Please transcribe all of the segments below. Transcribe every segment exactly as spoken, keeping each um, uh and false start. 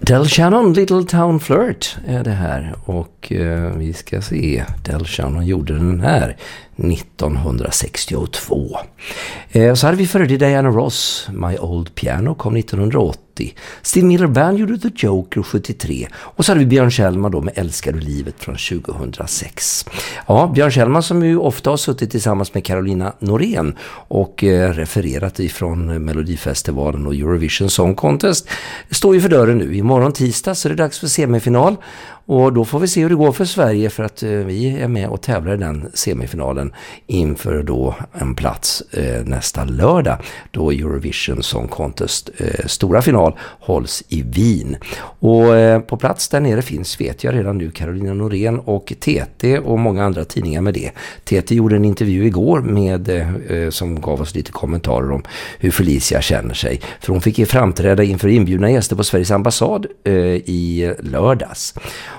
Del Shannon, Little Town Flirt är det här, och eh, vi ska se, Del Shannon gjorde den här nittonhundrasextiotvå. Eh, så hade vi före det Diana Ross, My Old Piano kom nittonhundraåttio. Steve Miller Band gjorde The Joker sjuttiotre, och så hade vi Björn Kjellman då med Älskar du livet från tjugohundrasex. Ja, Björn Kjellman som ju ofta har suttit tillsammans med Carolina Norén och eh, refererat ifrån Melodifestivalen och Eurovision Song Contest, står ju för dörren nu. Imorgon tisdag så är det dags för semifinal, och då får vi se hur det går för Sverige, för att eh, vi är med och tävlar i den semifinalen inför då en plats eh, nästa lördag, då Eurovision Song Contest eh, stora final hålls i Wien. Och eh, på plats där nere finns, vet jag redan nu, Carolina Norén och T T och många andra tidningar med det. T T gjorde en intervju igår med, eh, som gav oss lite kommentarer om hur Felicia känner sig, för hon fick ju framträda inför inbjudna gäster på Sveriges ambassad eh, i lördags.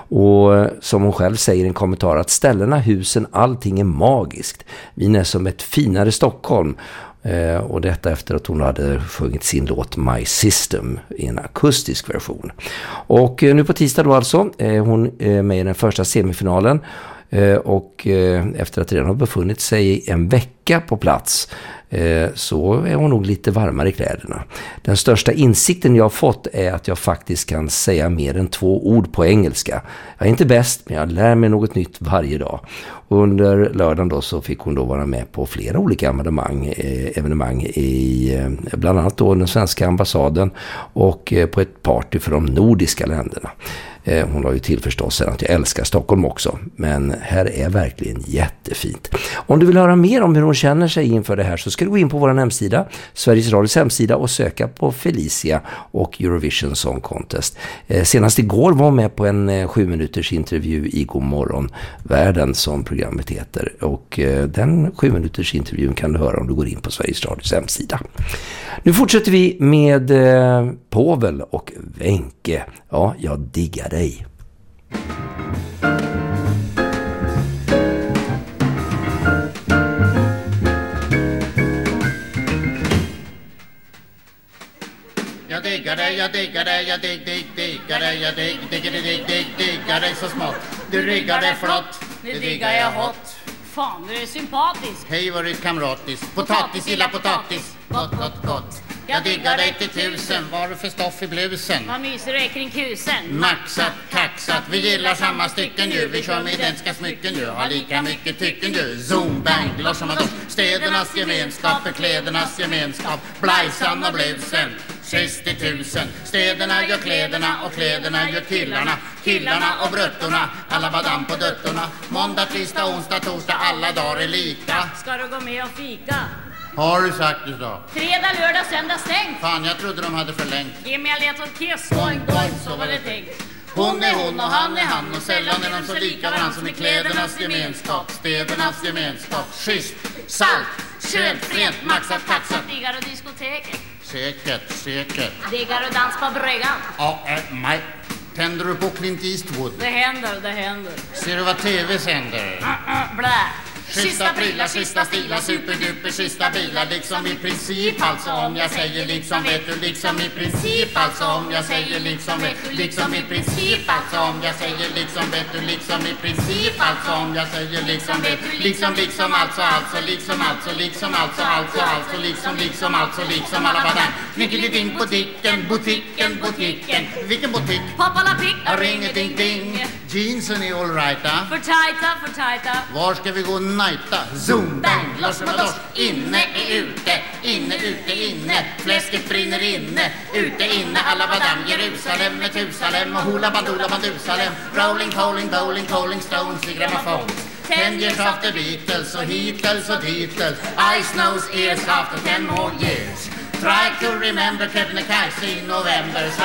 Och som hon själv säger i en kommentar, att ställena, husen, allting är magiskt. Vi är som ett finare Stockholm. Eh, och detta efter att hon hade sjungit sin låt My System i en akustisk version. Och eh, nu på tisdag då alltså, eh, hon är med i den första semifinalen. Eh, och eh, efter att redan ha befunnit sig en vecka på plats, eh, så är hon nog lite varmare i kläderna. Den största insikten jag har fått är att jag faktiskt kan säga mer än två ord på engelska. Jag är inte bäst, men jag lär mig något nytt varje dag. Och under lördagen då så fick hon då vara med på flera olika evenemang, eh, evenemang i eh, bland annat då den svenska ambassaden och eh, på ett party för de nordiska länderna. Eh, hon har ju till förstås att jag älskar Stockholm också, men här är verkligen jättefint. Om du vill höra mer om hur hon känner sig inför det här, så ska du gå in på vår hemsida, Sveriges Radios hemsida, och söka på Felicia och Eurovision Song Contest. Eh, senast igår var hon med på en eh, sju minuters intervju i God morgon världen, som programmet heter, och eh, den sju minuters intervjun kan du höra om du går in på Sveriges Radios hemsida. Nu fortsätter vi med eh, Povel och Wenke. Ja, jag diggar dig. Jag diggar dig, jag diggar dig, jag digg, digg, diggar dig, jag digg, diggar dig, digg, digg, diggar dig så smått. Du riggar dig flott, nu diggar jag hot. Fan, du är sympatisk. Hej vad du är kamratisk, potatis, gilla potatis, gott, gott, gott. Jag diggar dig till tusen, vad har du för stoff i blusen? Vad myser du är kring kusen? Maxat, kaxat, vi gillar samma stycken ju. Vi kör med identiska smycken ju, har lika mycket tycken ju. Zoom, bang, lossar man upp. Städernas gemenskap är klädernas gemenskap. Blajsan och blusen, sextio tusen. Städerna gör kläderna och kläderna gör killarna. Killarna och bruttorna, alla badam på döttorna. Måndag, tisdag, onsdag, torsdag, alla dagar är lika. Ska du gå med och fika? Har du sagt det då? Fredag, lördag, söndag stängt. Fan, jag trodde de hade förlängt. Ge mig en ledtråd kiss. Boing, boing, så var det tänkt. Hon är hon och han är han, och sällan är de så lika varandra som i klädernas gemenskap, städernas gemenskap. Schysst, salt, skönt, rent, maxat, kaxat. Diggar du diskoteket? Säkert, säkert. Diggar du dans på bryggan? Ja, äh, nej. Tänder du på Clint Eastwood? Det händer, det händer. Ser du vad tv sänder? Uh, uh, blä. Schyssta prylar, schyssta stilar, superduper, schyssta bilar. Liksom i princip, alltså om jag säger liksom vet du. Liksom i princip, alltså om jag säger liksom vet du. Liksom i princip, alltså om jag säger liksom vet du. Liksom i princip, alltså om jag säger liksom vet du. Liksom, liksom, alltså, alltså, liksom, alltså, liksom, alltså, alltså, alltså, liksom, liksom, alltså, liksom, alla badang. Knickeli-ding på dicken, butiken, butiken. Vilken butik? Pappalapick. Ring ding ding. Jeansen är all right, ah. För tajta, för tajta. Var ska vi gå najta? Zoom, bang, loss med loss. Inne är ute, inne, ute, inne. Fläsket brinner inne, ute, inne. Alla badam, Jerusalem, Metusalem och hula bandula bandusalem. Rolling, calling, bowling, calling stones i grammofon. Ten years after Beatles och Heatles och Beatles. Eyes, nose, ears after ten more years. Try to remember Kebnekaise i november.